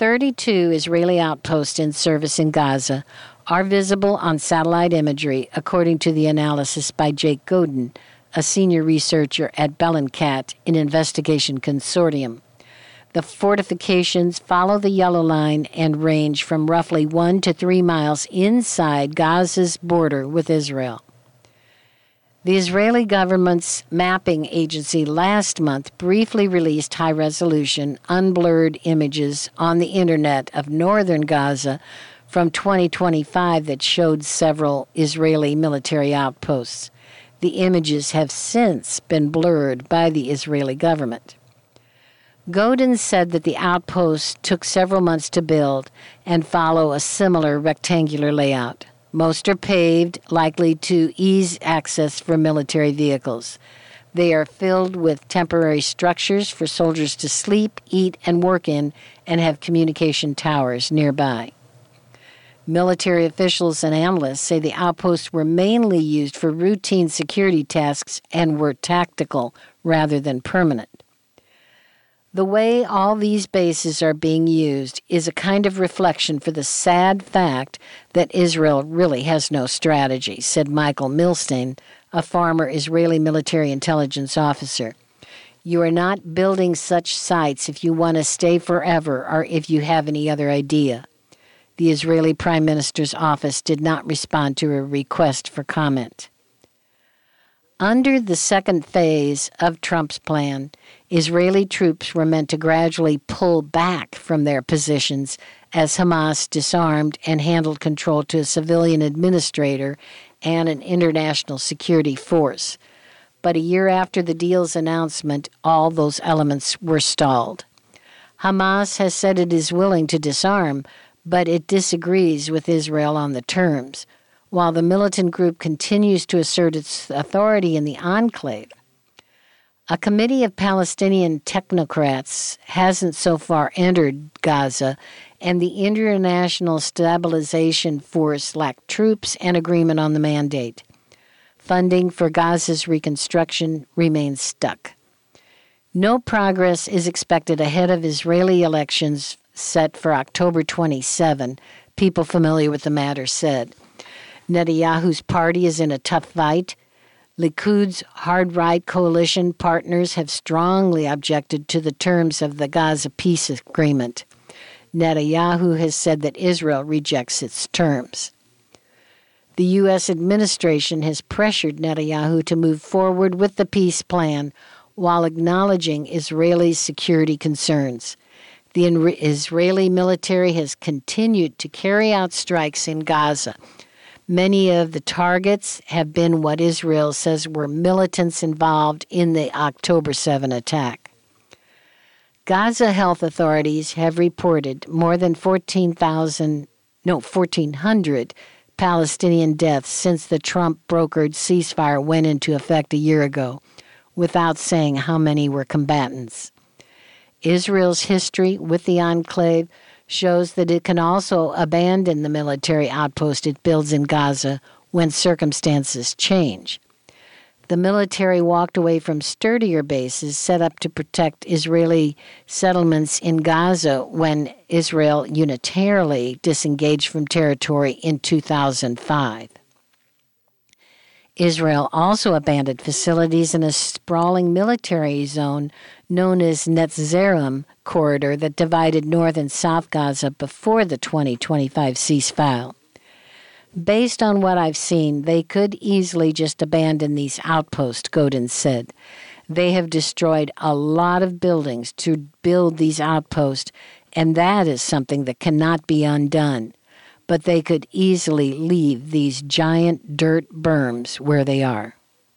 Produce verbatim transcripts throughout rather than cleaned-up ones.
thirty-two Israeli outposts in service in Gaza are visible on satellite imagery, according to the analysis by Jake Godin, a senior researcher at Bellingcat in Investigation Consortium. The fortifications follow the yellow line and range from roughly one to three miles inside Gaza's border with Israel. The Israeli government's mapping agency last month briefly released high-resolution, unblurred images on the internet of northern Gaza from twenty twenty-five that showed several Israeli military outposts. The images have since been blurred by the Israeli government. Godin said that the outposts took several months to build and follow a similar rectangular layout. Most are paved, likely to ease access for military vehicles. They are filled with temporary structures for soldiers to sleep, eat, and work in, and have communication towers nearby. Military officials and analysts say the outposts were mainly used for routine security tasks and were tactical rather than permanent. The way all these bases are being used is a kind of reflection for the sad fact that Israel really has no strategy, said Michael Milstein, a former Israeli military intelligence officer. You are not building such sites if you want to stay forever or if you have any other idea. The Israeli Prime Minister's office did not respond to a request for comment. Under the second phase of Trump's plan, Israeli troops were meant to gradually pull back from their positions as Hamas disarmed and handed control to a civilian administrator and an international security force. But a year after the deal's announcement, all those elements were stalled. Hamas has said it is willing to disarm, but it disagrees with Israel on the terms, while the militant group continues to assert its authority in the enclave. A committee of Palestinian technocrats hasn't so far entered Gaza, and the International Stabilization Force lacked troops and agreement on the mandate. Funding for Gaza's reconstruction remains stuck. No progress is expected ahead of Israeli elections set for October twenty-seventh, people familiar with the matter said. Netanyahu's party is in a tough fight. Likud's hard-right coalition partners have strongly objected to the terms of the Gaza peace agreement. Netanyahu has said that Israel rejects its terms. The U S administration has pressured Netanyahu to move forward with the peace plan while acknowledging Israeli security concerns. The Israeli military has continued to carry out strikes in Gaza. Many of the targets have been what Israel says were militants involved in the October seventh attack. Gaza health authorities have reported more than fourteen thousand, no, fourteen hundred Palestinian deaths since the Trump-brokered ceasefire went into effect a year ago, without saying how many were combatants. Israel's history with the enclave shows that it can also abandon the military outpost it builds in Gaza when circumstances change. The military walked away from sturdier bases set up to protect Israeli settlements in Gaza when Israel unilaterally disengaged from territory in two thousand five. Israel also abandoned facilities in a sprawling military zone known as Netzarim corridor that divided North and South Gaza before the twenty twenty-five ceasefire. Based on what I've seen, they could easily just abandon these outposts, Godin said. They have destroyed a lot of buildings to build these outposts, and that is something that cannot be undone. But they could easily leave these giant dirt berms where they are.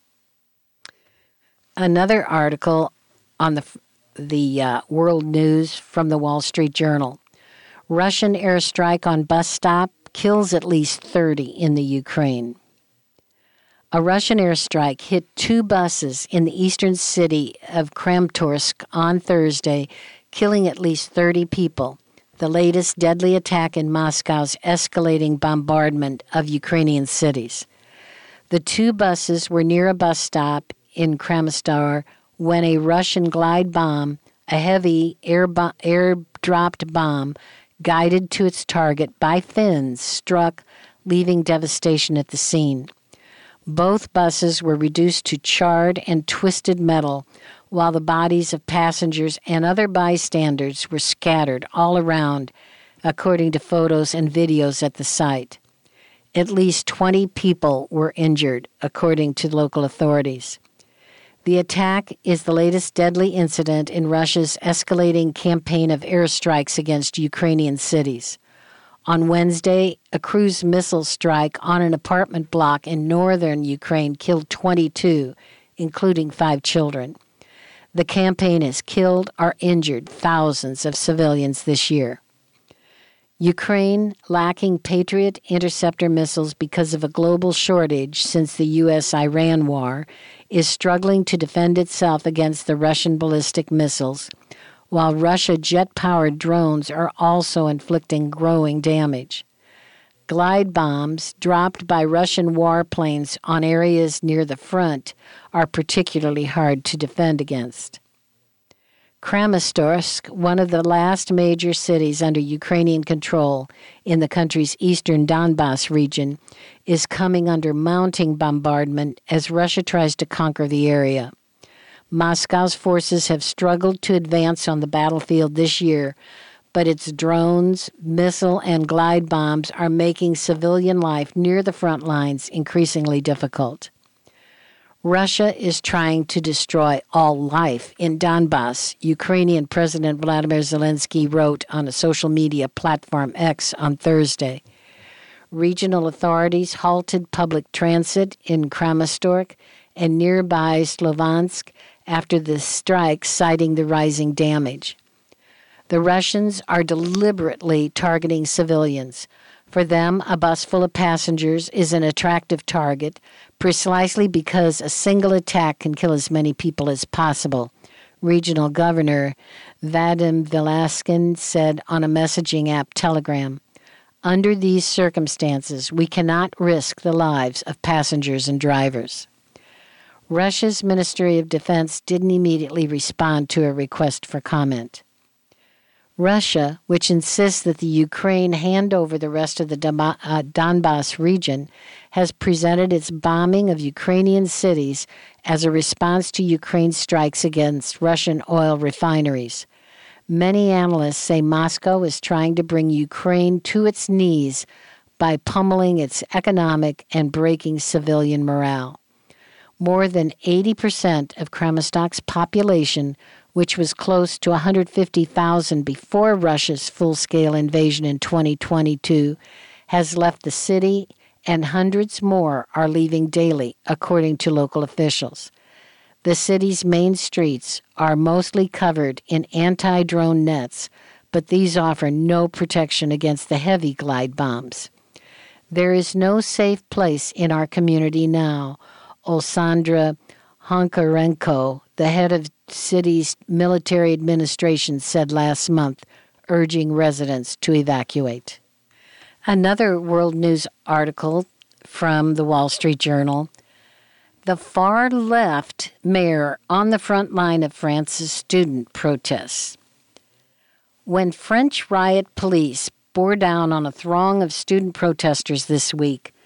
Another article on the the uh, World News from the Wall Street Journal. Russian airstrike on bus stop kills at least thirty in the Ukraine. A Russian airstrike hit two buses in the eastern city of Kramatorsk on Thursday, killing at least thirty people, the latest deadly attack in Moscow's escalating bombardment of Ukrainian cities. The two buses were near a bus stop in Kramatorsk when a Russian glide bomb, a heavy air, bo- air dropped bomb, guided to its target by Finns, struck, leaving devastation at the scene. Both buses were reduced to charred and twisted metal, while the bodies of passengers and other bystanders were scattered all around, according to photos and videos at the site. At least twenty people were injured, according to local authorities. The attack is the latest deadly incident in Russia's escalating campaign of airstrikes against Ukrainian cities. On Wednesday, a cruise missile strike on an apartment block in northern Ukraine killed twenty-two, including five children. The campaign has killed or injured thousands of civilians this year. Ukraine, lacking Patriot interceptor missiles because of a global shortage since the U S Iran war, is struggling to defend itself against the Russian ballistic missiles, while Russia jet-powered drones are also inflicting growing damage. Glide bombs dropped by Russian warplanes on areas near the front are particularly hard to defend against. Kramatorsk, one of the last major cities under Ukrainian control in the country's eastern Donbas region, is coming under mounting bombardment as Russia tries to conquer the area. Moscow's forces have struggled to advance on the battlefield this year, but its drones, missile, and glide bombs are making civilian life near the front lines increasingly difficult. Russia is trying to destroy all life in Donbas, Ukrainian President Vladimir Zelensky wrote on a social media platform X on Thursday. Regional authorities halted public transit in Kramatorsk and nearby Slovansk after the strike, citing the rising damage. The Russians are deliberately targeting civilians. For them, a bus full of passengers is an attractive target, precisely because a single attack can kill as many people as possible, Regional Governor Vadim Velaskin said on a messaging app Telegram. Under these circumstances, we cannot risk the lives of passengers and drivers. Russia's Ministry of Defense didn't immediately respond to a request for comment. Russia, which insists that the Ukraine hand over the rest of the Donbas region, has presented its bombing of Ukrainian cities as a response to Ukraine's strikes against Russian oil refineries. Many analysts say Moscow is trying to bring Ukraine to its knees by pummeling its economic and breaking civilian morale. More than eighty percent of Kramatorsk's population, which was close to one hundred fifty thousand before Russia's full-scale invasion in twenty twenty-two, has left the city, and hundreds more are leaving daily, according to local officials. The city's main streets are mostly covered in anti-drone nets, but these offer no protection against the heavy glide bombs. There is no safe place in our community now, Olsandra Honkarenko, the head of city's military administration, said last month, urging residents to evacuate. Another World News article from the Wall Street Journal. The far-left mayor on the front line of France's student protests. When French riot police bore down on a throng of student protesters this week,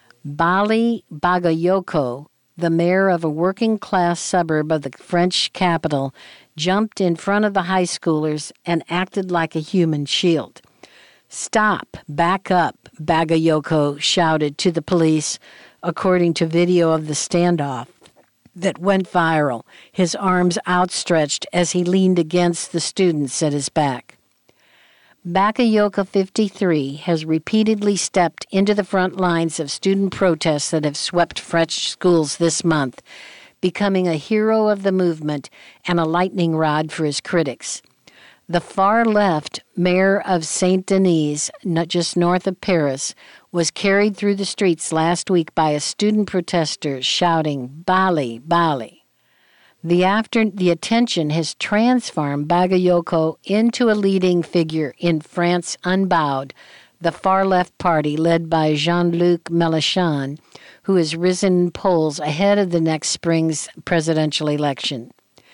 Bali Bagayoko, the mayor of a working-class suburb of the French capital, jumped in front of the high schoolers and acted like a human shield. "Stop, back up," Bagayoko shouted to the police, according to video of the standoff that went viral, his arms outstretched as he leaned against the students at his back. Bakayoko, fifty-three, has repeatedly stepped into the front lines of student protests that have swept French schools this month, becoming a hero of the movement and a lightning rod for his critics. The far-left mayor of Saint-Denis, not just north of Paris, was carried through the streets last week by a student protester shouting, "Bali, Bali." The, after, the attention has transformed Bagayoko into a leading figure in France Unbowed, the far-left party led by Jean-Luc Mélenchon, who has risen in polls ahead of the next spring's presidential election.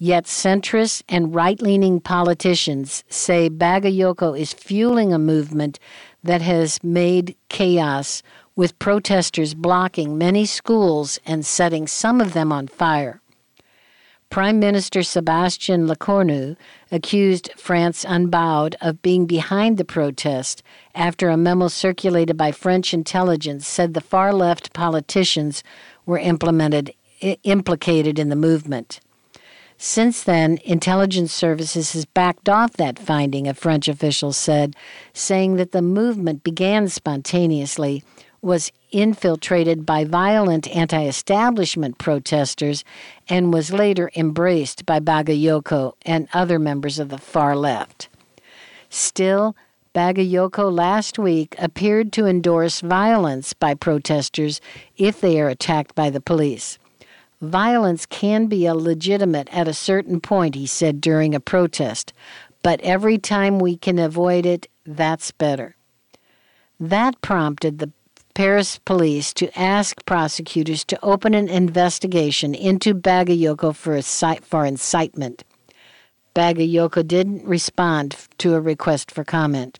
Yet centrist and right-leaning politicians say Bagayoko is fueling a movement that has made chaos, with protesters blocking many schools and setting some of them on fire. Prime Minister Sébastien Lecornu accused France Unbowed of being behind the protest after a memo circulated by French intelligence said the far-left politicians were implemented, implicated in the movement. Since then, intelligence services has backed off that finding, a French official said, saying that the movement began spontaneously, was infiltrated by violent anti-establishment protesters, and was later embraced by Bagayoko and other members of the far left. Still, Bagayoko last week appeared to endorse violence by protesters if they are attacked by the police. Violence can be illegitimate at a certain point, he said during a protest, but every time we can avoid it, that's better. That prompted the Paris police to ask prosecutors to open an investigation into Bagayoko for, for incitement. Bagayoko didn't respond to a request for comment.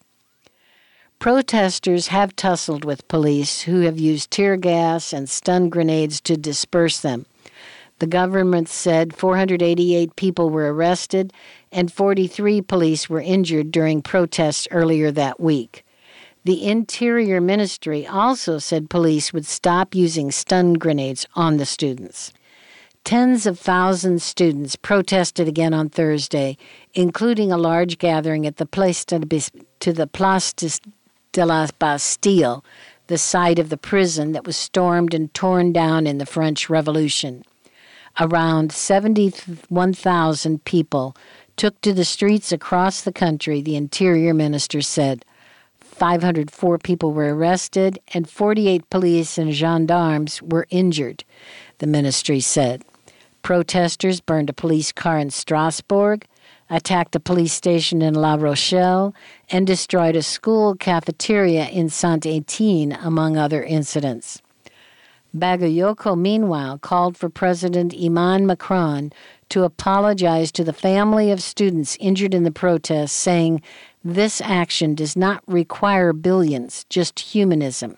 Protesters have tussled with police who have used tear gas and stun grenades to disperse them. The government said four hundred eighty-eight people were arrested and forty-three police were injured during protests earlier that week. The Interior Ministry also said police would stop using stun grenades on the students. Tens of thousands of students protested again on Thursday, including a large gathering at the Place de, to the Place de la Bastille, the site of the prison that was stormed and torn down in the French Revolution. Around seventy-one thousand people took to the streets across the country, the Interior Minister said. five hundred four people were arrested and forty-eight police and gendarmes were injured, the ministry said. Protesters burned a police car in Strasbourg, attacked a police station in La Rochelle, and destroyed a school cafeteria in Saint-Étienne, among other incidents. Bagayoko, meanwhile, called for President Emmanuel Macron to apologize to the family of students injured in the protests, saying, "This action does not require billions, just humanism."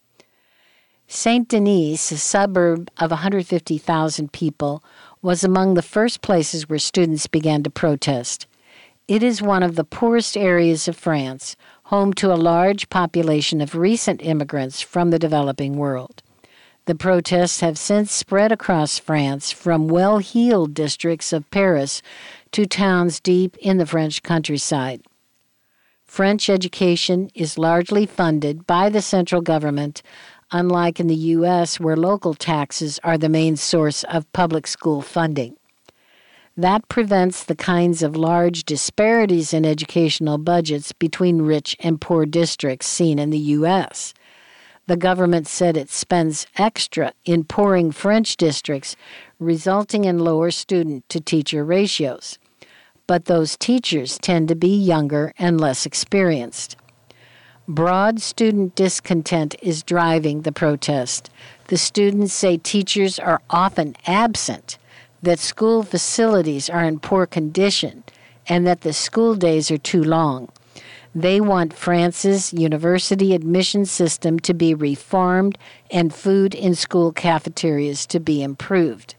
Saint-Denis, a suburb of one hundred fifty thousand people, was among the first places where students began to protest. It is one of the poorest areas of France, home to a large population of recent immigrants from the developing world. The protests have since spread across France from well-heeled districts of Paris to towns deep in the French countryside. French education is largely funded by the central government, unlike in the U S where local taxes are the main source of public school funding. That prevents the kinds of large disparities in educational budgets between rich and poor districts seen in the U S The government said it spends extra in poorer French districts, resulting in lower student-to-teacher ratios. But those teachers tend to be younger and less experienced. Broad student discontent is driving the protest. The students say teachers are often absent, that school facilities are in poor condition, and that the school days are too long. They want France's university admission system to be reformed and food in school cafeterias to be improved.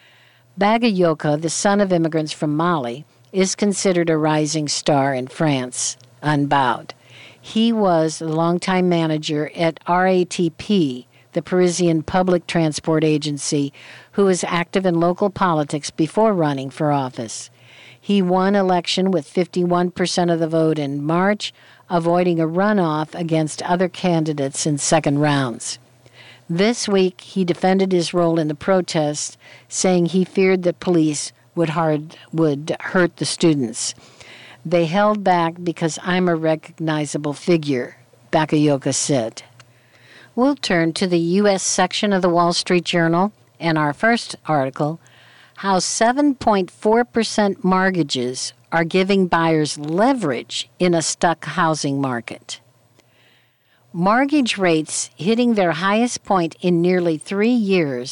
Bagayoko, the son of immigrants from Mali, is considered a rising star in France, Unbowed. He was a longtime manager at R A T P, the Parisian public transport agency, who was active in local politics before running for office. He won election with fifty-one percent of the vote in March, avoiding a runoff against other candidates in second rounds. This week, he defended his role in the protests, saying he feared that police would, hard, would hurt the students. "They held back because I'm a recognizable figure," Bagayoko said. We'll turn to the U S section of the Wall Street Journal and our first article, how seven point four percent mortgages are giving buyers leverage in a stuck housing market. Mortgage rates hitting their highest point in nearly three years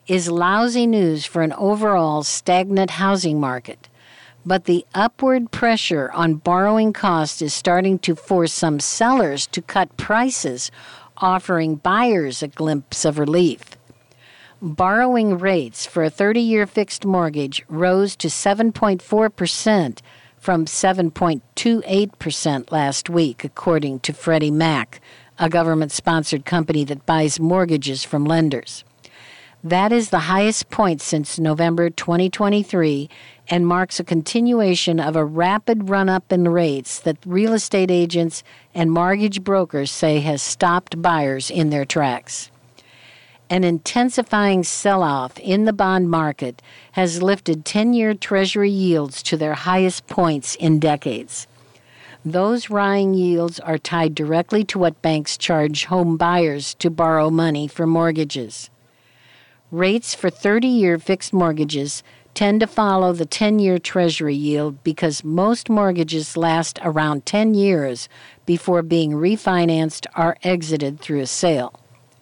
is lousy news for an overall stagnant housing market. But the upward pressure on borrowing costs is starting to force some sellers to cut prices, offering buyers a glimpse of relief. Borrowing rates for a thirty-year fixed mortgage rose to seven point four percent from seven point two eight percent last week, according to Freddie Mac, a government-sponsored company that buys mortgages from lenders. That is the highest point since November twenty twenty-three and marks a continuation of a rapid run-up in rates that real estate agents and mortgage brokers say has stopped buyers in their tracks. An intensifying sell-off in the bond market has lifted ten-year Treasury yields to their highest points in decades. Those rising yields are tied directly to what banks charge home buyers to borrow money for mortgages. Rates for thirty-year fixed mortgages tend to follow the ten-year Treasury yield because most mortgages last around ten years before being refinanced or exited through a sale.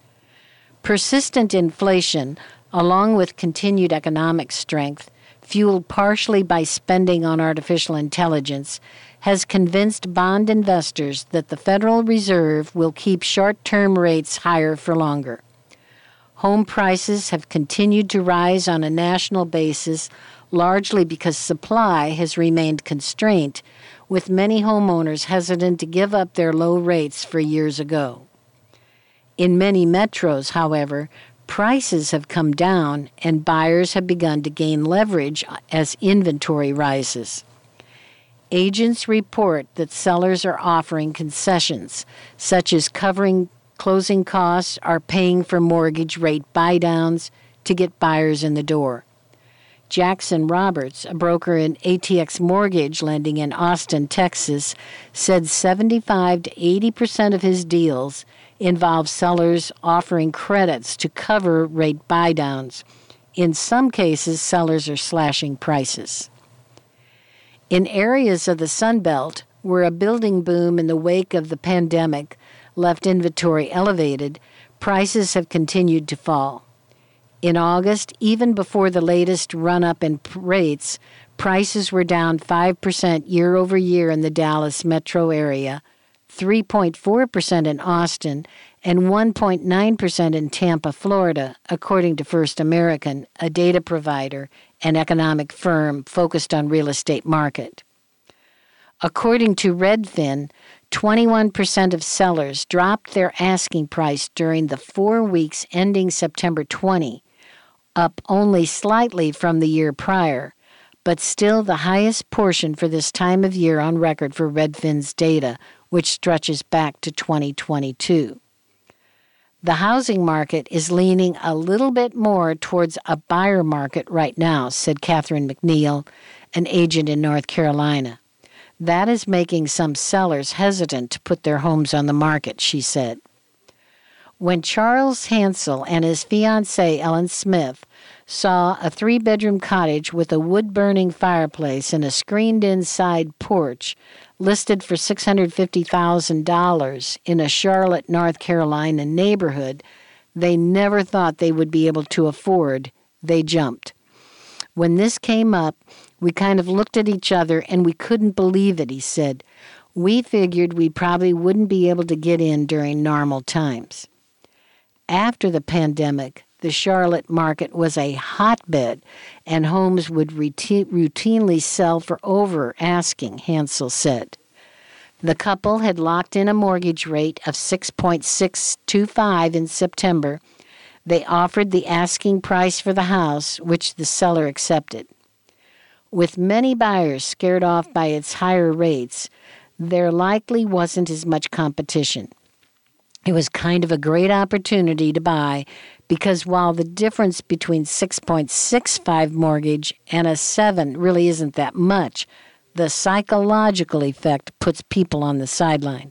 Persistent inflation, along with continued economic strength, fueled partially by spending on artificial intelligence, has convinced bond investors that the Federal Reserve will keep short-term rates higher for longer. Home prices have continued to rise on a national basis, largely because supply has remained constrained, with many homeowners hesitant to give up their low rates for years ago. In many metros, however, prices have come down and buyers have begun to gain leverage as inventory rises. Agents report that sellers are offering concessions, such as covering closing costs or paying for mortgage rate buydowns to get buyers in the door. Jackson Roberts, a broker in A T X Mortgage Lending in Austin, Texas, said seventy-five to eighty percent of his deals involve sellers offering credits to cover rate buydowns. In some cases, sellers are slashing prices. In areas of the Sun Belt, where a building boom in the wake of the pandemic left inventory elevated, prices have continued to fall. In August, even before the latest run-up in rates, prices were down five percent year over year in the Dallas metro area, three point four percent in Austin, and one point nine percent in Tampa, Florida, according to First American, a data provider and economic firm focused on real estate market. According to Redfin, twenty-one percent of sellers dropped their asking price during the four weeks ending September twentieth, up only slightly from the year prior, but still the highest portion for this time of year on record for Redfin's data, which stretches back to twenty twenty-two. The housing market is leaning a little bit more towards a buyer market right now, said Catherine McNeil, an agent in North Carolina. That is making some sellers hesitant to put their homes on the market, she said. When Charles Hansel and his fiancée, Ellen Smith, saw a three-bedroom cottage with a wood-burning fireplace and a screened-in side porch listed for six hundred fifty thousand dollars in a Charlotte, North Carolina neighborhood they never thought they would be able to afford, they jumped. When this came up, we kind of looked at each other and we couldn't believe it, he said. We figured we probably wouldn't be able to get in during normal times. After the pandemic, the Charlotte market was a hotbed, and homes would routine, routinely sell for over asking, Hansel said. The couple had locked in a mortgage rate of six point six two five in September. They offered the asking price for the house, which the seller accepted. With many buyers scared off by its higher rates, there likely wasn't as much competition. It was kind of a great opportunity to buy because while the difference between six point six five mortgage and a seven really isn't that much, the psychological effect puts people on the sideline.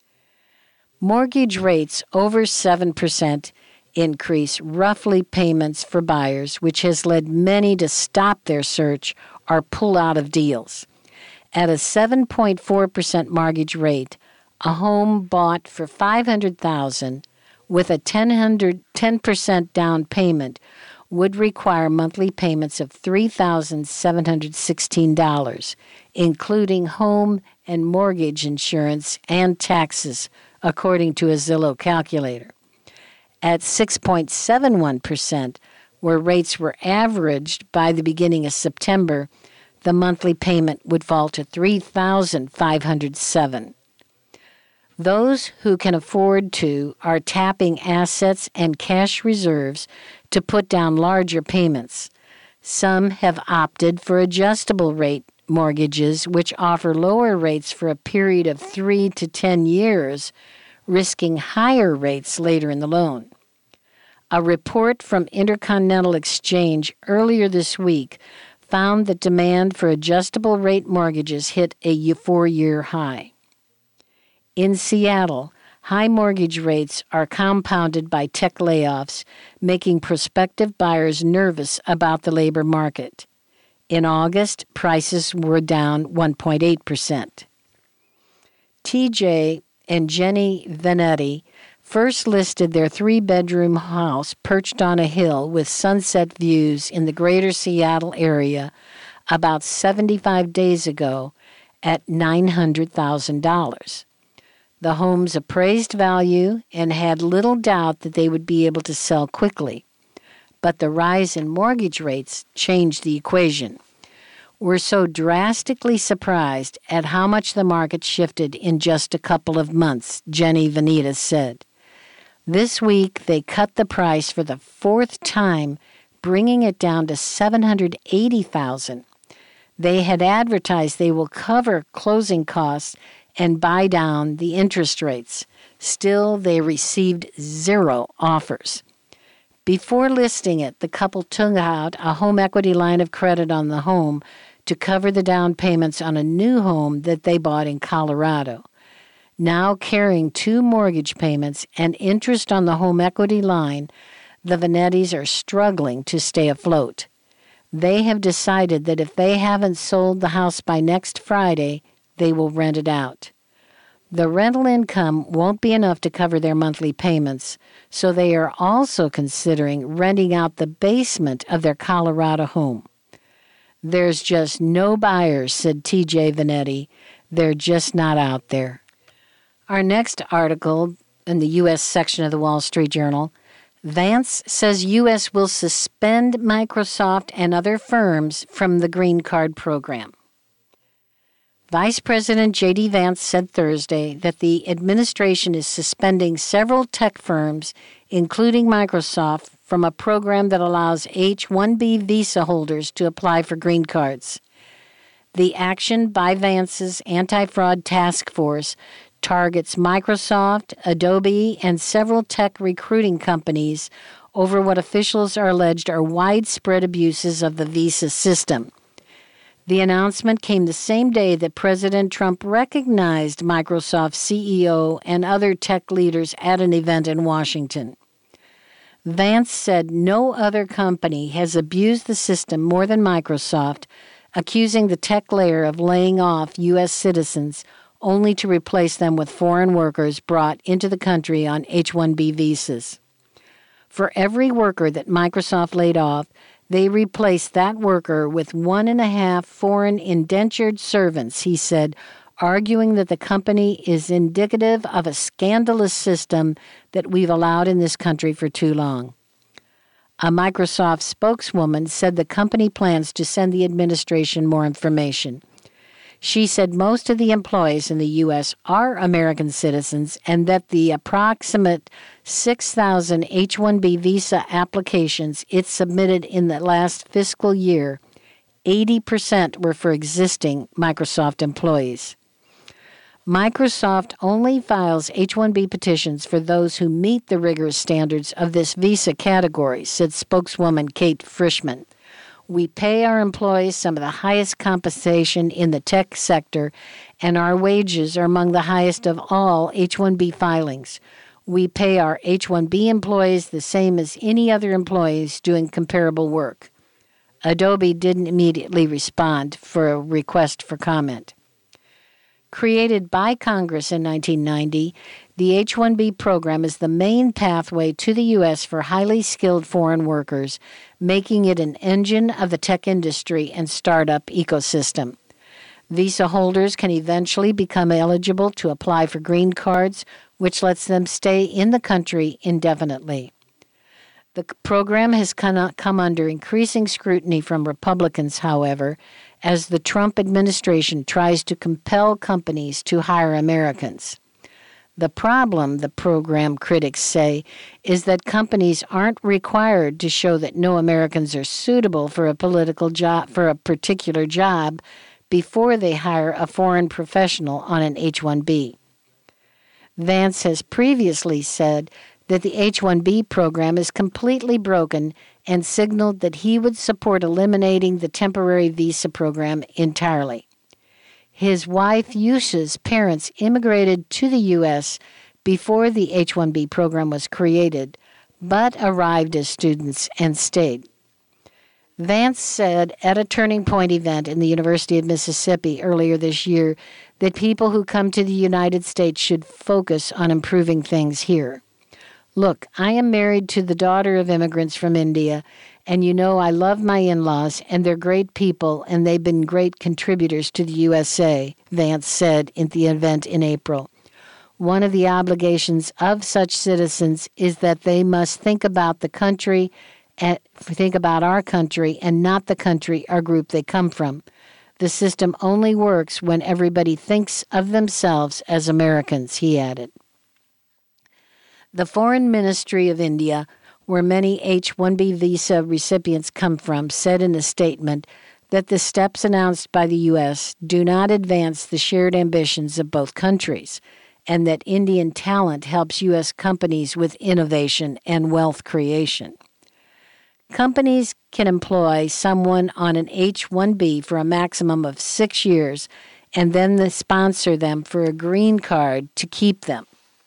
Mortgage rates over seven percent increase roughly payments for buyers, which has led many to stop their search or pull out of deals. At a seven point four percent mortgage rate, a home bought for five hundred thousand dollars with a ten percent down payment would require monthly payments of three thousand seven hundred sixteen dollars, including home and mortgage insurance and taxes, according to a Zillow calculator. At six point seven one percent, where rates were averaged by the beginning of September, the monthly payment would fall to three thousand five hundred seven dollars. Those who can afford to are tapping assets and cash reserves to put down larger payments. Some have opted for adjustable rate mortgages, which offer lower rates for a period of three to ten years, risking higher rates later in the loan. A report from Intercontinental Exchange earlier this week found that demand for adjustable rate mortgages hit a four-year high. In Seattle, high mortgage rates are compounded by tech layoffs, making prospective buyers nervous about the labor market. In August, prices were down one point eight percent. T J and Jenny Vanetti first listed their three-bedroom house perched on a hill with sunset views in the greater Seattle area about seventy-five days ago at nine hundred thousand dollars. The home's appraised value and had little doubt that they would be able to sell quickly. But the rise in mortgage rates changed the equation. We're so drastically surprised at how much the market shifted in just a couple of months, Jenny Vanita said. This week, they cut the price for the fourth time, bringing it down to seven hundred eighty thousand dollars. They had advertised they will cover closing costs and buy down the interest rates. Still, they received zero offers. Before listing it, the couple took out a home equity line of credit on the home to cover the down payments on a new home that they bought in Colorado. Now carrying two mortgage payments and interest on the home equity line, the Vanettis are struggling to stay afloat. They have decided that if they haven't sold the house by next Friday, they will rent it out. The rental income won't be enough to cover their monthly payments, so they are also considering renting out the basement of their Colorado home. There's just no buyers, said T J Vanetti. They're just not out there. Our next article in the U S section of the Wall Street Journal, Vance says U S will suspend Microsoft and other firms from the Green Card program. Vice President J D. Vance said Thursday that the administration is suspending several tech firms, including Microsoft, from a program that allows H one B visa holders to apply for green cards. The action by Vance's anti-fraud task force targets Microsoft, Adobe, and several tech recruiting companies over what officials are alleged are widespread abuses of the visa system. The announcement came the same day that President Trump recognized Microsoft's C E O and other tech leaders at an event in Washington. Vance said no other company has abused the system more than Microsoft, accusing the tech layer of laying off U S citizens only to replace them with foreign workers brought into the country on H one B visas. For every worker that Microsoft laid off, they replaced that worker with one and a half foreign indentured servants, he said, arguing that the company is indicative of a scandalous system that we've allowed in this country for too long. A Microsoft spokeswoman said the company plans to send the administration more information. She said most of the employees in the U S are American citizens and that the approximate six thousand H one B visa applications it submitted in the last fiscal year, eighty percent were for existing Microsoft employees. Microsoft only files H one B petitions for those who meet the rigorous standards of this visa category, said spokeswoman Kate Frischman. We pay our employees some of the highest compensation in the tech sector, and our wages are among the highest of all H one B filings. We pay our H one B employees the same as any other employees doing comparable work. Adobe didn't immediately respond for a request for comment. Created by Congress in nineteen ninety, the H one B program is the main pathway to the U S for highly skilled foreign workers, making it an engine of the tech industry and startup ecosystem. Visa holders can eventually become eligible to apply for green cards, which lets them stay in the country indefinitely. The program has come under increasing scrutiny from Republicans, however, as the Trump administration tries to compel companies to hire Americans. The problem, the program critics say, is that companies aren't required to show that no Americans are suitable for a political job, for a particular job, before they hire a foreign professional on an H one B. Vance has previously said that the H one B program is completely broken and signaled that he would support eliminating the temporary visa program entirely. His wife, Yusha's parents immigrated to the U S before the H one B program was created, but arrived as students and stayed. Vance said at a Turning Point event in the University of Mississippi earlier this year that people who come to the United States should focus on improving things here. Look, I am married to the daughter of immigrants from India, and you know I love my in-laws, and they're great people, and they've been great contributors to the U S A, Vance said at the event in April. One of the obligations of such citizens is that they must think about the country, and think about our country, and not the country or group they come from. The system only works when everybody thinks of themselves as Americans, he added. The Foreign Ministry of India, where many H one B visa recipients come from, said in a statement that the steps announced by the U S do not advance the shared ambitions of both countries, and that Indian talent helps U S companies with innovation and wealth creation. Companies can employ someone on an H one B for a maximum of six years and then they sponsor them for a green card to keep them.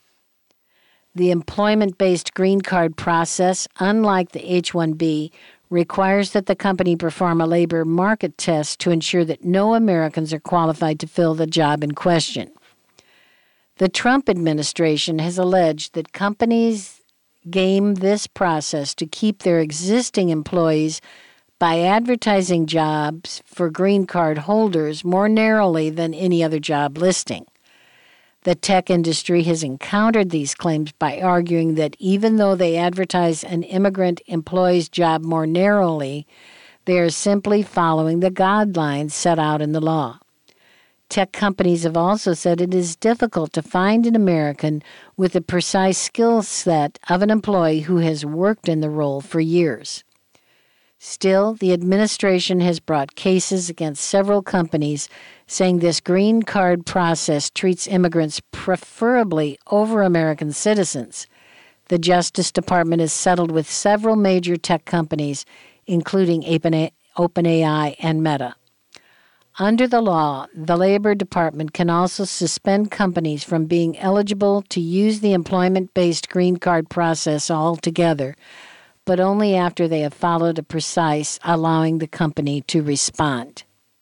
The employment-based green card process, unlike the H one B, requires that the company perform a labor market test to ensure that no Americans are qualified to fill the job in question. The Trump administration has alleged that companies game this process to keep their existing employees by advertising jobs for green card holders more narrowly than any other job listing. The tech industry has encountered these claims by arguing that even though they advertise an immigrant employee's job more narrowly, they are simply following the guidelines set out in the law. Tech companies have also said it is difficult to find an American with the precise skill set of an employee who has worked in the role for years. Still, the administration has brought cases against several companies saying this green card process treats immigrants preferably over American citizens. The Justice Department has settled with several major tech companies, including OpenAI and Meta. Under the law, the Labor Department can also suspend companies from being eligible to use the employment-based green card process altogether, but only after they have followed a precise allowing the company to respond.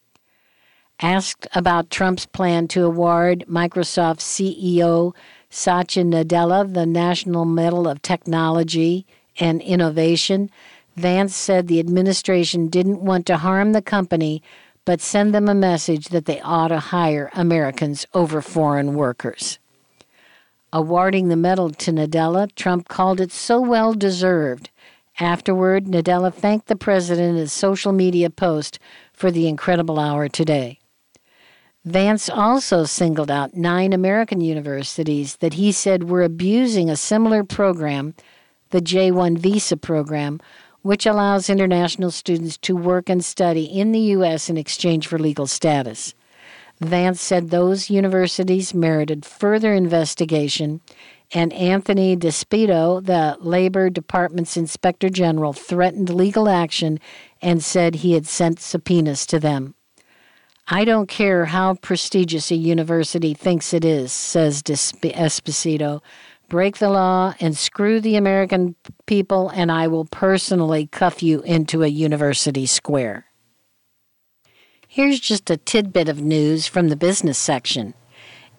Asked about Trump's plan to award Microsoft C E O Satya Nadella the National Medal of Technology and Innovation, Vance said the administration didn't want to harm the company, but send them a message that they ought to hire Americans over foreign workers. Awarding the medal to Nadella, Trump called it so well-deserved. Afterward, Nadella thanked the president in a social media post for the incredible hour today. Vance also singled out nine American universities that he said were abusing a similar program, the J one visa program, which allows international students to work and study in the U S in exchange for legal status. Vance said those universities merited further investigation, and Anthony DeSpito, the Labor Department's Inspector General, threatened legal action and said he had sent subpoenas to them. I don't care how prestigious a university thinks it is, says Esposito. Break the law and screw the American people, and I will personally cuff you into a university square. Here's just a tidbit of news from the business section.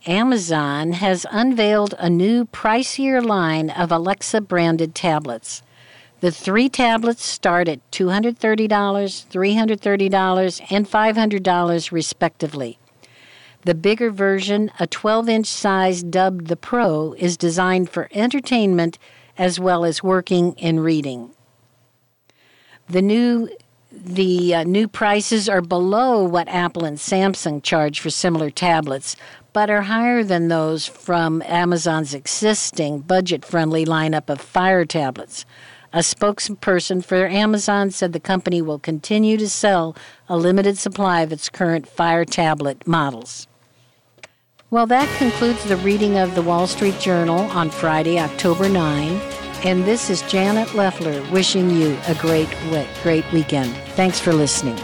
Amazon has unveiled a new pricier line of Alexa-branded tablets. The three tablets start at two hundred thirty dollars, three hundred thirty dollars, and five hundred dollars respectively. The bigger version, a twelve-inch size dubbed the Pro, is designed for entertainment as well as working and reading. The new the uh, new prices are below what Apple and Samsung charge for similar tablets, but are higher than those from Amazon's existing budget-friendly lineup of Fire tablets. A spokesperson for Amazon said the company will continue to sell a limited supply of its current Fire tablet models. Well, that concludes the reading of the Wall Street Journal on Friday, October ninth. And this is Janet Leffler wishing you a great, great weekend. Thanks for listening.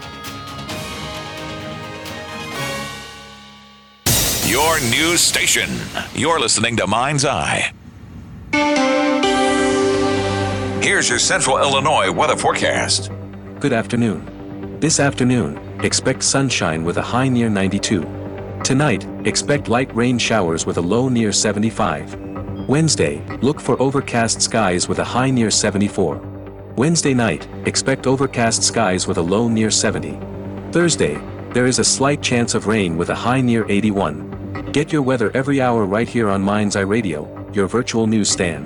Your news station. You're listening to Mind's Eye. Here's your Central Illinois weather forecast. Good afternoon. This afternoon, expect sunshine with a high near ninety-two. Tonight, expect light rain showers with a low near seventy-five. Wednesday, look for overcast skies with a high near seventy-four. Wednesday night, expect overcast skies with a low near seventy. Thursday, there is a slight chance of rain with a high near eighty-one. Get your weather every hour right here on Mind's Eye Radio, your virtual news stand.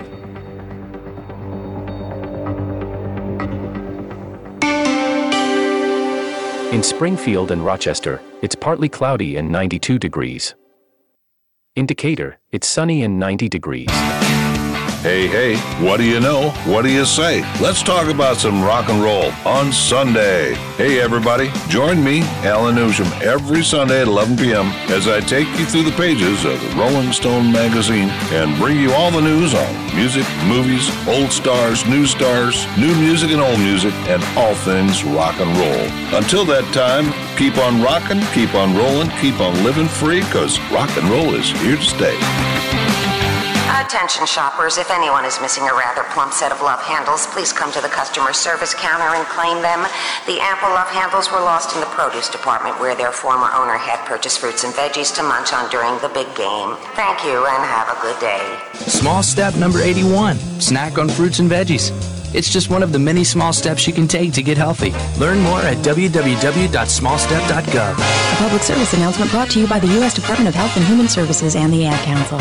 In Springfield and Rochester, it's partly cloudy and ninety-two degrees. In Decatur, it's sunny and ninety degrees. Hey, hey, what do you know? What do you say? Let's talk about some rock and roll on Sunday. Hey, everybody, join me, Alan Newsham, every Sunday at eleven p.m. as I take you through the pages of the Rolling Stone magazine and bring you all the news on music, movies, old stars, new stars, new music and old music, and all things rock and roll. Until that time, keep on rocking, keep on rolling, keep on living free, because rock and roll is here to stay. Attention shoppers, if anyone is missing a rather plump set of love handles, please come to the customer service counter and claim them. The ample love handles were lost in the produce department where their former owner had purchased fruits and veggies to munch on during the big game. Thank you and have a good day. Small step number eighty-one, snack on fruits and veggies. It's just one of the many small steps you can take to get healthy. Learn more at w w w dot small step dot gov. A public service announcement brought to you by the U S Department of Health and Human Services and the Ad Council.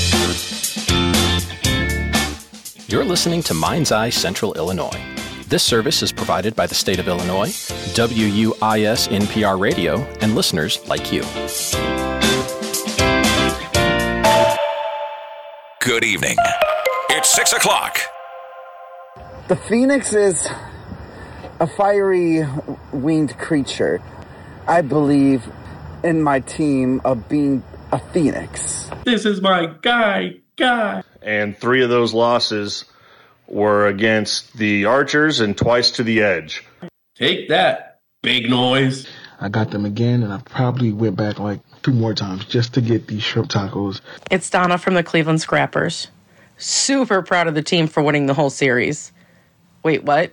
You're listening to Mind's Eye Central Illinois. This service is provided by the state of Illinois, W U I S N P R Radio, and listeners like you. Good evening. It's six o'clock. The Phoenix is a fiery winged creature. I believe in my team of being a phoenix. This is my guy, guy. And three of those losses were against the Archers and twice to the Edge. Take that, big noise. I got them again, and I probably went back like two more times just to get these shrimp tacos. It's Donna from the Cleveland Scrappers. Super proud of the team for winning the whole series. Wait, what?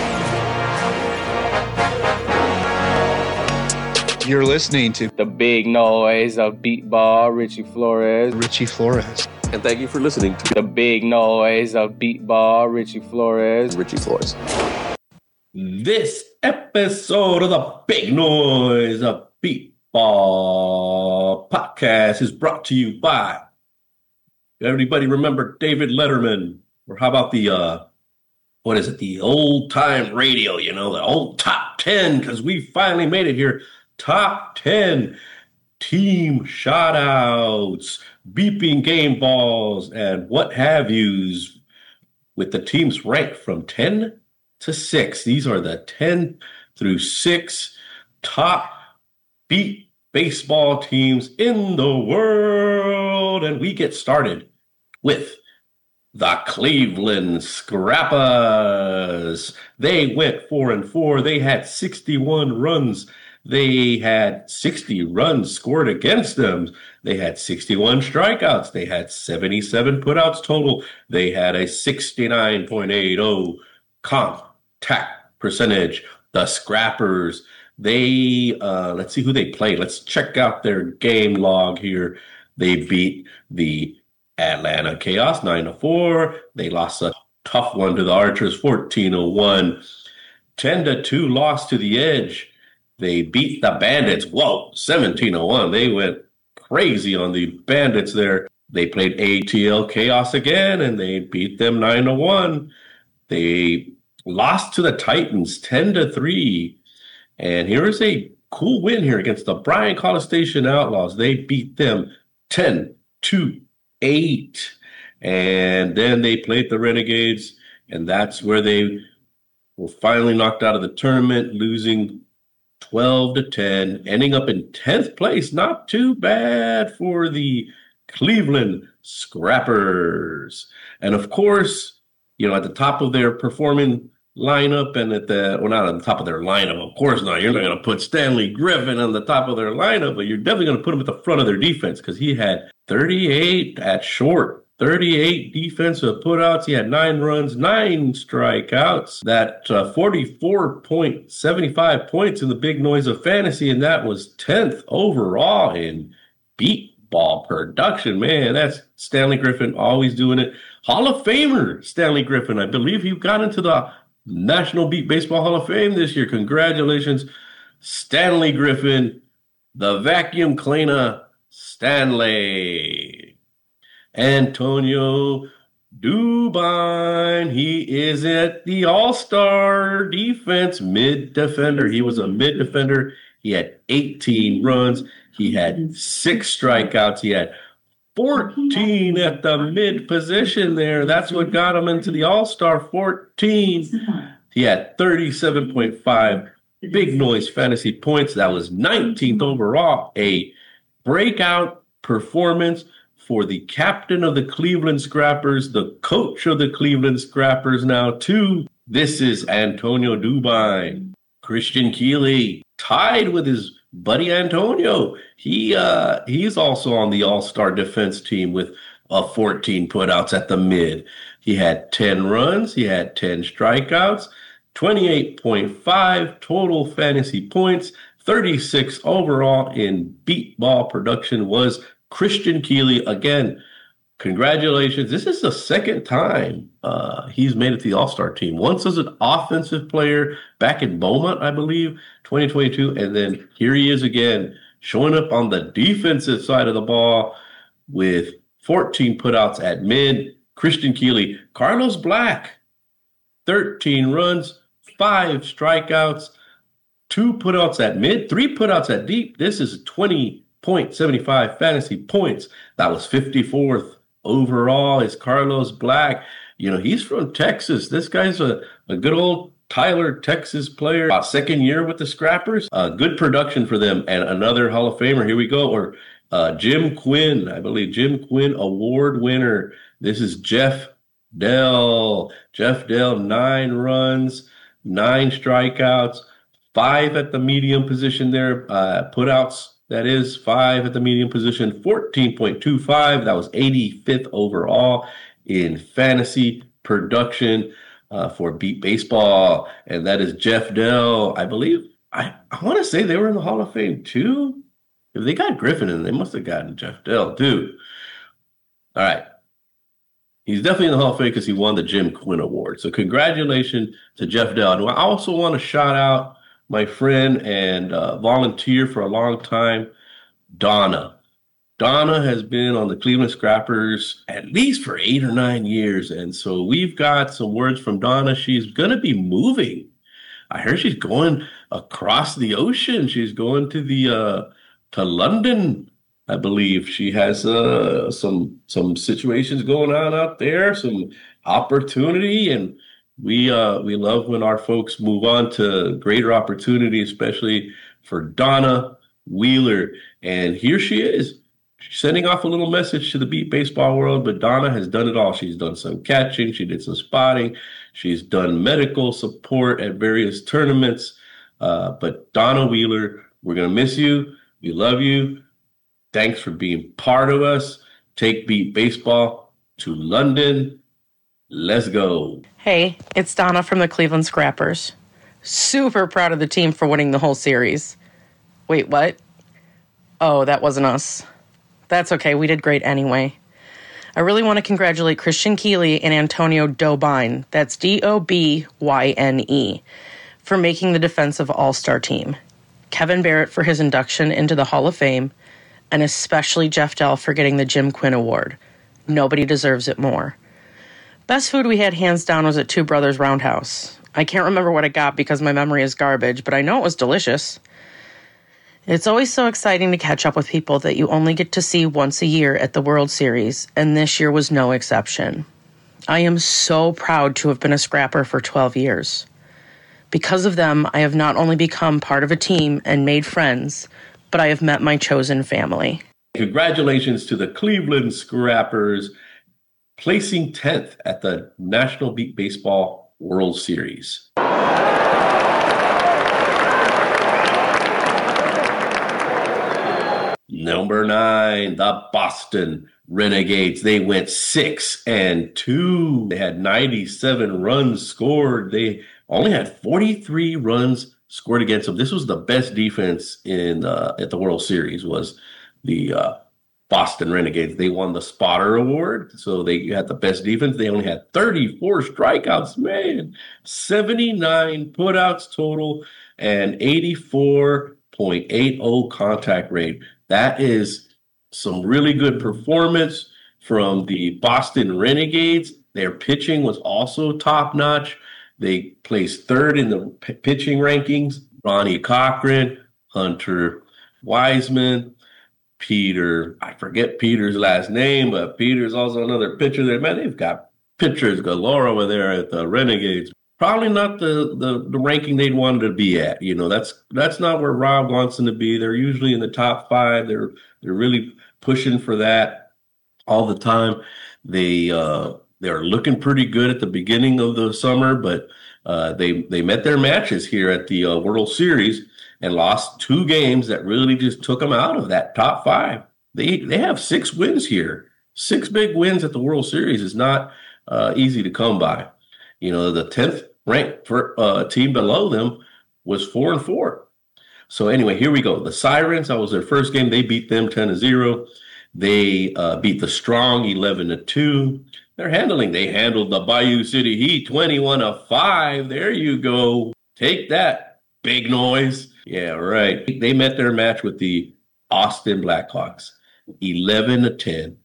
You're listening to The Big Noise of Beat Ball, Richie Flores. Richie Flores. And thank you for listening to The Big Noise of Beat Ball, Richie Flores. Richie Flores. This episode of The Big Noise of Beat Ball podcast is brought to you by, everybody remember David Letterman? Or how about the, uh, what is it, the old time radio, you know, the old top ten, because we finally made it here. Top ten team shout-outs, beeping game balls, and what have yous, with the teams ranked from ten to six. These are the ten through six top beat baseball teams in the world. And we get started with the Cleveland Scrappers. They went four and four. They had sixty-one runs. They had sixty runs scored against them. They had sixty-one strikeouts. They had seventy-seven putouts total. They had a sixty-nine point eight oh contact percentage. The Scrappers, they, uh, let's see who they played. Let's check out their game log here. They beat the Atlanta Chaos nine to four. They lost a tough one to the Archers fourteen to one. ten to two loss to the Edge. They beat the Bandits. Whoa, seventeen to one. They went crazy on the Bandits there. They played A T L Chaos again, and they beat them nine to one. They lost to the Titans ten to three. And here is a cool win here against the Bryan College Station Outlaws. They beat them ten to eight. And then they played the Renegades, and that's where they were finally knocked out of the tournament, losing twelve to ten, ending up in tenth place. Not too bad for the Cleveland Scrappers. And of course, you know, at the top of their performing lineup and at the, well, not on the top of their lineup, of course not. You're not going to put Stanley Griffin on the top of their lineup, but you're definitely going to put him at the front of their defense because he had thirty-eight at short, thirty-eight defensive putouts. He had nine runs, nine strikeouts, that uh, forty-four point seven five points in the big noise of fantasy, and that was tenth overall in beat ball production. Man, that's Stanley Griffin, always doing it. Hall of Famer Stanley Griffin. I believe he got into the National Beat Baseball Hall of Fame this year. Congratulations, Stanley Griffin, the vacuum cleaner Stanley. Antonio Dubine, he is at the All-Star defense mid defender. He was a mid defender. He had eighteen runs. He had six strikeouts. He had fourteen at the mid position there. That's what got him into the All-Star, fourteen. He had thirty-seven point five big noise fantasy points. That was nineteenth overall. A breakout performance for the captain of the Cleveland Scrappers, the coach of the Cleveland Scrappers now too. This is Antonio Dubine. Christian Keeley tied with his buddy Antonio. He uh, he's also on the All-Star defense team with uh, fourteen putouts at the mid. He had ten runs. He had ten strikeouts, twenty-eight point five total fantasy points, thirty-six overall in beat ball production was Christian Keeley. Again, congratulations. This is the second time uh, he's made it to the All-Star team. Once as an offensive player back in Beaumont, I believe, twenty twenty-two. And then here he is again, showing up on the defensive side of the ball with fourteen putouts at mid. Christian Keeley. Carlos Black, thirteen runs, five strikeouts, two putouts at mid, three putouts at deep. This is twenty point seven five fantasy points. That was fifty-fourth overall is Carlos Black. You know, he's from Texas. This guy's a, a good old Tyler, Texas player. Uh, second year with the Scrappers. Uh, good production for them. And another Hall of Famer. Here we go. Or uh, Jim Quinn, I believe. Jim Quinn award winner. This is Jeff Dell. Jeff Dell, nine runs, nine strikeouts, five at the medium position there. Uh, putouts. That is five at the medium position, fourteen point two five. That was eighty-fifth overall in fantasy production uh, for Beat Baseball. And that is Jeff Dell. I believe, I, I want to say they were in the Hall of Fame too. If they got Griffin in, they must have gotten Jeff Dell too. All right. He's definitely in the Hall of Fame because he won the Jim Quinn Award. So congratulations to Jeff Dell. And I also want to shout out my friend and uh, volunteer for a long time, Donna. Donna has been on the Cleveland Scrappers at least for eight or nine years. And so we've got some words from Donna. She's going to be moving. I heard she's going across the ocean. She's going to the uh, to London, I believe. She has uh, some some situations going on out there, some opportunity, and We uh, we love when our folks move on to greater opportunity, especially for Donna Wheeler. And here she is. She's sending off a little message to the Beat Baseball world, but Donna has done it all. She's done some catching. She did some spotting. She's done medical support at various tournaments. Uh, but Donna Wheeler, we're going to miss you. We love you. Thanks for being part of us. Take Beat Baseball to London. Let's go. Hey, it's Donna from the Cleveland Scrappers. Super proud of the team for winning the whole series. Wait, what? Oh, that wasn't us. That's okay. We did great anyway. I really want to congratulate Christian Keeley and Antonio Dobine, that's D O B Y N E, for making the defensive all-star team. Kevin Barrett for his induction into the Hall of Fame, and especially Jeff Dell for getting the Jim Quinn Award. Nobody deserves it more. Best food we had hands down was at Two Brothers Roundhouse. I can't remember what I got because my memory is garbage, but I know it was delicious. It's always so exciting to catch up with people that you only get to see once a year at the World Series, and this year was no exception. I am so proud to have been a scrapper for twelve years. Because of them, I have not only become part of a team and made friends, but I have met my chosen family. Congratulations to the Cleveland Scrappers, placing tenth at the National Beat Baseball World Series. Number nine, the Boston Renegades. They went six and two. They had ninety-seven runs scored. They only had forty-three runs scored against them. This was the best defense in uh, at the World Series. Was the uh, Boston Renegades. They won the Spotter Award, so they had the best defense. They only had thirty-four strikeouts. Man, seventy-nine putouts total and eighty-four point eight oh contact rate. That is some really good performance from the Boston Renegades. Their pitching was also top-notch. They placed third in the p- pitching rankings. Ronnie Cochran, Hunter Wiseman, Peter, I forget Peter's last name, but Peter's also another pitcher there. Man, they've got pitchers galore over there at the Renegades. Probably not the, the, the ranking they'd wanted to be at. You know, that's that's not where Rob wants them to be. They're usually in the top five. They're they're really pushing for that all the time. They uh, they're looking pretty good at the beginning of the summer, but uh, they they met their matches here at the uh, World Series and lost two games that really just took them out of that top five. They they have six wins here. Six big wins at the World Series is not uh, easy to come by. You know, the tenth ranked for, uh, team below them was four and four. So anyway, here we go. The Sirens, that was their first game. They beat them ten to zero. They uh, beat the Strong eleven to two. They're handling. They handled the Bayou City Heat twenty-one to five. There you go. Take that, big noise. Yeah, right. They met their match with the Austin Blackhawks eleven to ten.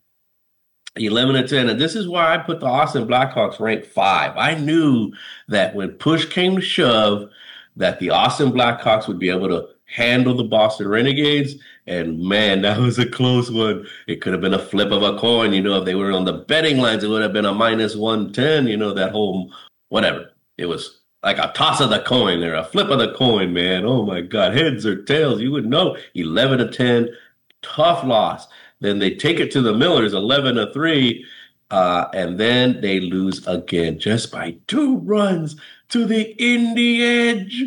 eleven to ten. And this is why I put the Austin Blackhawks ranked five. I knew that when push came to shove, that the Austin Blackhawks would be able to handle the Boston Renegades. And man, that was a close one. It could have been a flip of a coin. You know, if they were on the betting lines, it would have been a minus one ten, you know, that whole whatever. It was like a toss of the coin there, a flip of the coin, man. Oh my God, heads or tails, you would know. eleven to ten, tough loss. Then they take it to the Millers, eleven to three, uh, and then they lose again just by two runs to the Indy Edge,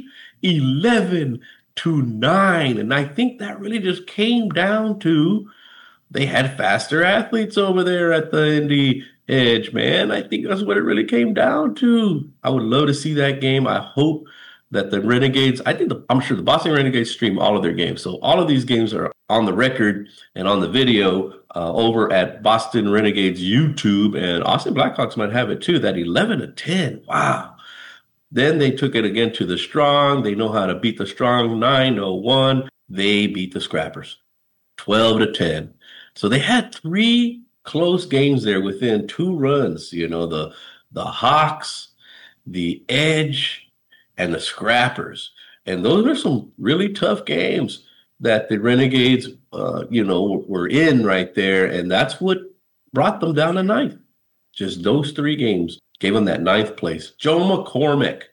eleven to nine. And I think that really just came down to they had faster athletes over there at the Indy Edge, man. I think that's what it really came down to. I would love to see that game. I hope that the Renegades, I think the, I'm sure the Boston Renegades stream all of their games. So all of these games are on the record and on the video uh, over at Boston Renegades YouTube, and Austin Blackhawks might have it too, that eleven to ten. Wow. Then they took it again to the Strong. They know how to beat the Strong, nine to one. They beat the Scrappers twelve to ten. So they had three close games there within two runs. You know, the the Hawks, the Edge, and the Scrappers. And those are some really tough games that the Renegades, uh, you know, were in right there. And that's what brought them down to ninth. Just those three games gave them that ninth place. Joe McCormick,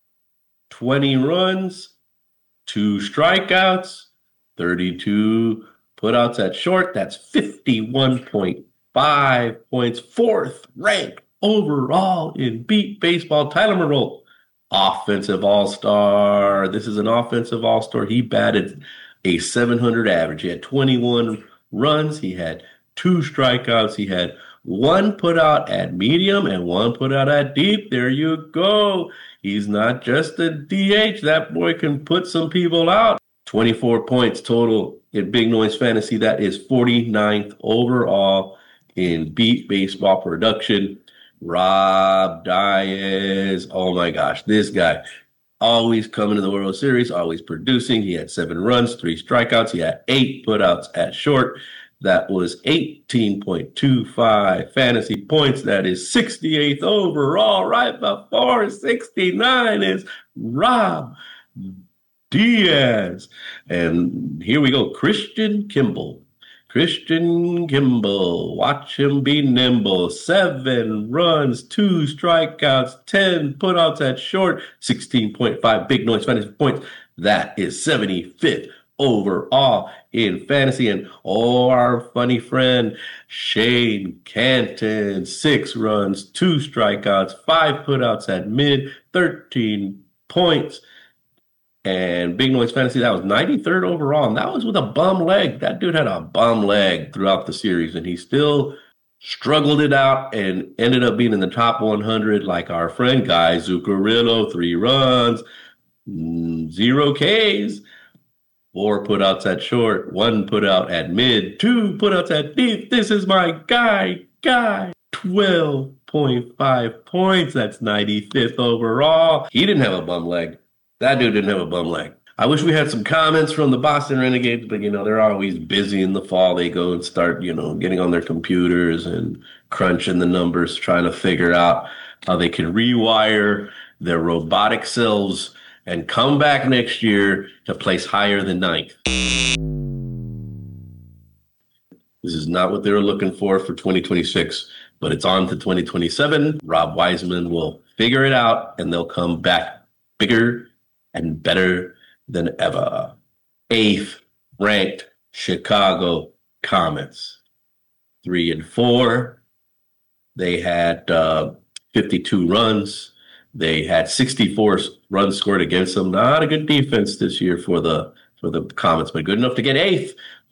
twenty runs, two strikeouts, thirty-two putouts at short. That's fifty-one point five points. Fourth ranked overall in Beat Baseball. Tyler Monroe, offensive all-star. This is an offensive all-star. He batted a seven hundred average. He had twenty-one runs. He had two strikeouts. He had one put out at medium and one put out at deep. There you go. He's not just a D H. That boy can put some people out. twenty-four points total in Big Noise Fantasy. That is forty-ninth overall in Beat Baseball production. Rob Diaz, oh my gosh, this guy always coming to the World Series, always producing. He had seven runs, three strikeouts. He had eight putouts at short. That was eighteen point two five fantasy points. That is sixty-eighth overall. Right before sixty-nine is Rob Diaz. And here we go, Christian Kimball. Christian Kimball, watch him be nimble. Seven runs, two strikeouts, ten putouts at short, sixteen point five Big Noise Fantasy points. That is seventy-fifth overall in fantasy. And oh, our funny friend Shane Canton, six runs, two strikeouts, five putouts at mid, thirteen points. And Big Noise Fantasy, that was ninety-third overall, and that was with a bum leg. That dude had a bum leg throughout the series, and he still struggled it out and ended up being in the top one hundred like our friend Guy Zuccarello, three runs, zero Ks, four putouts at short, one putout at mid, two putouts at deep. This is my guy, Guy. twelve point five points. That's ninety-fifth overall. He didn't have a bum leg. That dude didn't have a bum leg. I wish we had some comments from the Boston Renegades, but, you know, they're always busy in the fall. They go and start, you know, getting on their computers and crunching the numbers, trying to figure out how they can rewire their robotic selves and come back next year to place higher than ninth. This is not what they were looking for for twenty twenty-six, but it's on to twenty twenty-seven. Rob Wiseman will figure it out, and they'll come back bigger and better than ever. Eighth ranked Chicago Comets. Three and four. They had uh, fifty-two runs. They had sixty-four runs scored against them. Not a good defense this year for the for the Comets, but good enough to get eighth.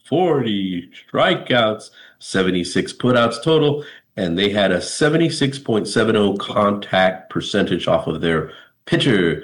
forty strikeouts, seventy-six putouts total, and they had a seventy-six point seven oh contact percentage off of their pitcher,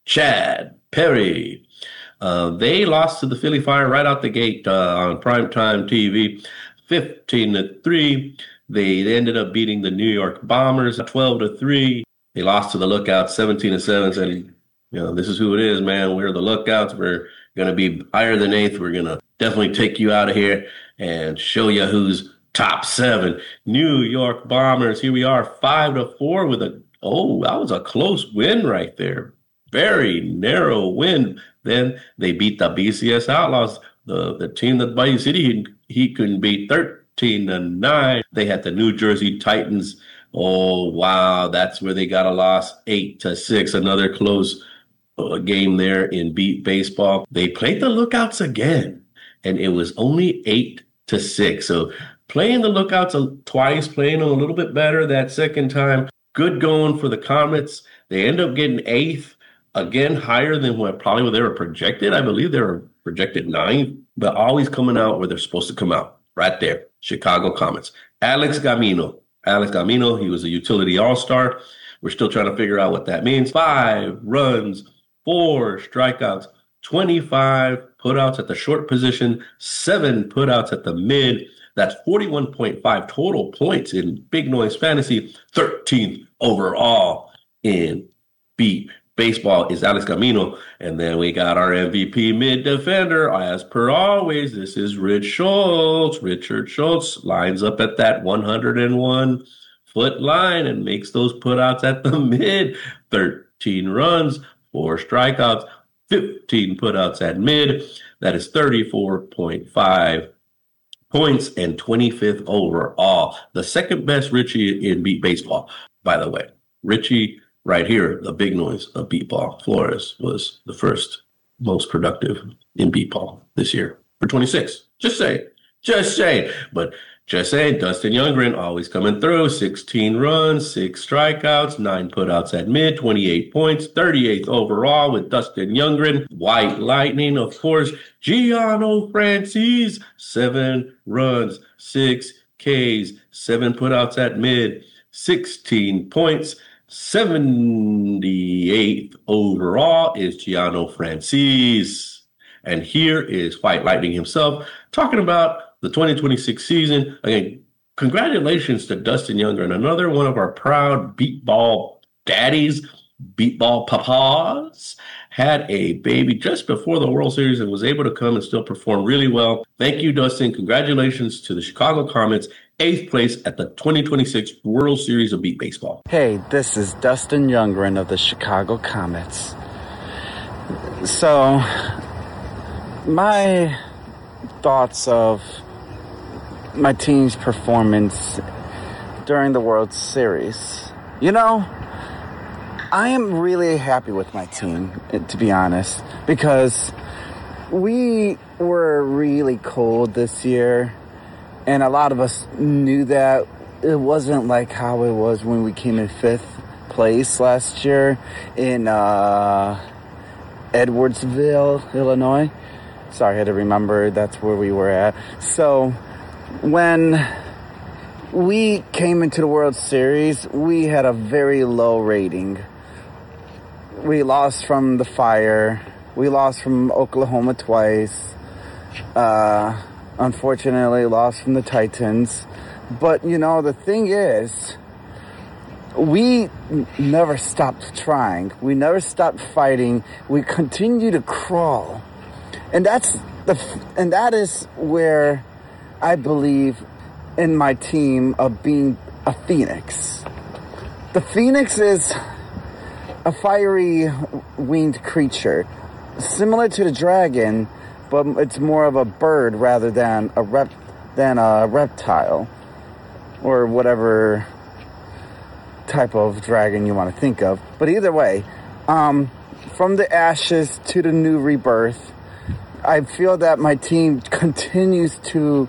Chad Perry. Uh, they lost to the Philly Fire right out the gate uh, on primetime T V, fifteen to three. They ended up beating the New York Bombers twelve to three. They lost to the Lookouts seventeen to seven. Said, you know, this is who it is, man. We're the Lookouts. We're going to be higher than eighth. We're going to definitely take you out of here and show you who's top seven. New York Bombers. Here we are, five to four with a, oh, that was a close win right there. Very narrow win. Then they beat the B C S Outlaws, the, the team that Bayou City he, he couldn't beat, thirteen to nine. They had the New Jersey Titans. Oh, wow. That's where they got a loss, eight to six. Another close uh, game there in Beat Baseball. They played the Lookouts again, and it was only eight to six. So playing the Lookouts twice, playing them a little bit better that second time. Good going for the Comets. They end up getting eighth. Again, higher than what probably what they were projected. I believe they were projected ninth, but always coming out where they're supposed to come out. Right there, Chicago Comets. Alex Gamino. Alex Gamino, he was a utility all-star. We're still trying to figure out what that means. Five runs, four strikeouts, twenty-five putouts at the short position, seven putouts at the mid. That's forty-one point five total points in Big Noise Fantasy, thirteenth overall in Beat Baseball is Alex Gamino. And then we got our M V P mid defender. As per always, this is Rich Schultz. Richard Schultz lines up at that one hundred one foot line and makes those putouts at the mid. thirteen runs, four strikeouts, fifteen putouts at mid. That is thirty-four point five points and twenty-fifth overall. The second best Richie in Beat Baseball, by the way. Richie right here, the big noise of Beat Ball, Flores, was the first most productive in Beat Ball this year for twenty-six. Just say, just say. But just saying, Dustin Youngren always coming through. sixteen runs, six strikeouts, nine putouts at mid, twenty-eight points, thirty-eighth overall with Dustin Youngren. White Lightning, of course. Gianno Francis, seven runs, six Ks, seven putouts at mid, sixteen points. seventy-eighth overall is Gianno Francis. And here is Fight Lightning himself talking about the twenty twenty-six season. Again, congratulations to Dustin Younger and another one of our proud beatball daddies, beatball papas. Had a baby just before the World Series and was able to come and still perform really well. Thank you, Dustin. Congratulations to the Chicago Comets, eighth place at the twenty twenty-six World Series of Beat Baseball. Hey, this is Dustin Youngren of the Chicago Comets. So, my thoughts of my team's performance during the World Series. You know, I am really happy with my team, to be honest, because we were really cold this year, and a lot of us knew that. It wasn't like how it was when we came in fifth place last year in uh, Edwardsville, Illinois. Sorry, I had to remember that's where we were at. So when we came into the World Series, we had a very low rating. We lost from the Fire. We lost from Oklahoma twice. Uh, unfortunately, lost from the Titans. But, you know, the thing is, we n- never stopped trying. We never stopped fighting. We continue to crawl. And that's the, f- and that is where I believe in my team of being a phoenix. The phoenix is a fiery winged creature, similar to the dragon, but it's more of a bird rather than a rep than a reptile, or whatever type of dragon you want to think of. But either way, um, from the ashes to the new rebirth, I feel that my team continues to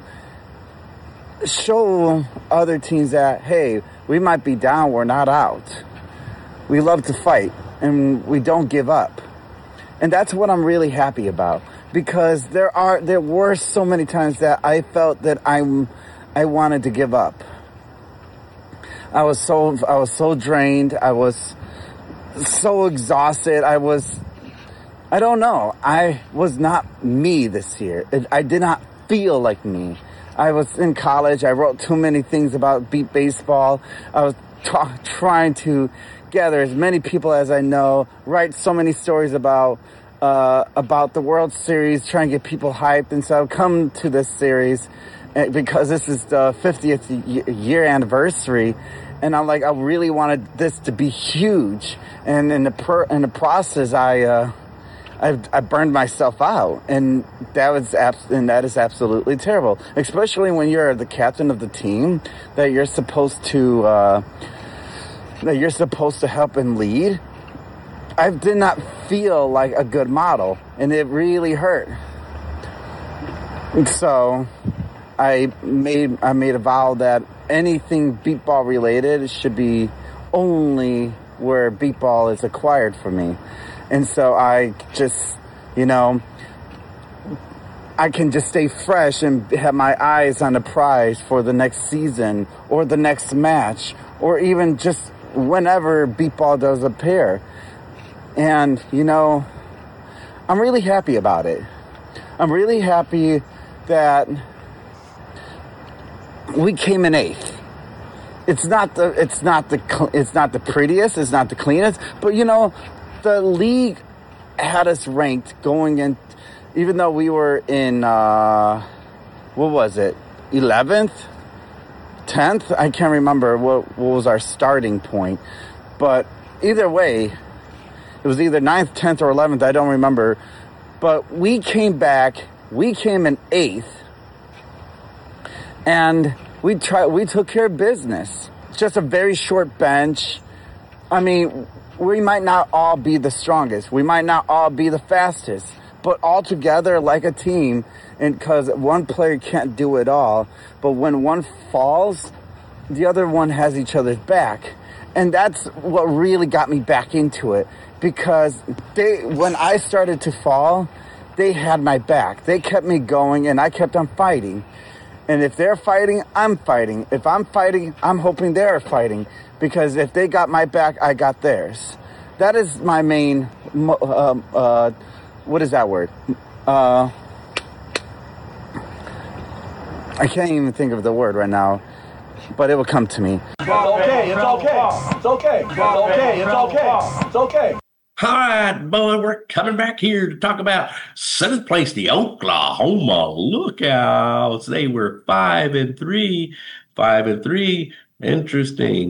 show other teams that, hey, we might be down, we're not out. We love to fight, and we don't give up. And that's what I'm really happy about, because there are there were so many times that I felt that I'm I wanted to give up. I was so I was so drained. I was so exhausted. I was I don't know. I was not me this year. It, I did not feel like me. I was in college. I wrote too many things about beat baseball. I was ta- trying to gather as many people as I know, write so many stories about uh, about the World Series, trying to get people hyped. And so I've come to this series because this is the fiftieth year anniversary. And I'm like, I really wanted this to be huge. And in the per- in the process, I, uh, I I burned myself out, and that was abs- and that is absolutely terrible. Especially when you're the captain of the team, that you're supposed to uh, that you're supposed to help and lead. I did not feel like a good model, and it really hurt. And so I made I made a vow that anything beatball related should be only where beatball is acquired for me. And so I just, you know, I can just stay fresh and have my eyes on the prize for the next season or the next match or even just whenever beatball does appear. And, you know, I'm really happy about it. I'm really happy that we came in eighth. It's not the it's not the it's not the prettiest, it's not the cleanest, but you know, the league had us ranked going in, even though we were in uh, what was it, eleventh, tenth? I can't remember what what was our starting point, but either way, it was either ninth, tenth, or eleventh. I don't remember, but we came back. We came in eighth. And we try, we took care of business. Just a very short bench. I mean, we might not all be the strongest. We might not all be the fastest. But all together like a team, and because one player can't do it all. But when one falls, the other one has each other's back. And that's what really got me back into it. Because they, when I started to fall, they had my back. They kept me going, and I kept on fighting. And if they're fighting, I'm fighting. If I'm fighting, I'm hoping they're fighting. Because if they got my back, I got theirs. That is my main, uh, uh, what is that word? Uh, I can't even think of the word right now, but it will come to me. It's okay, it's okay, it's okay, it's okay, it's okay, it's okay. All right, boy, we're coming back here to talk about seventh place, the Oklahoma Lookouts. They were five and three, five and three. Interesting.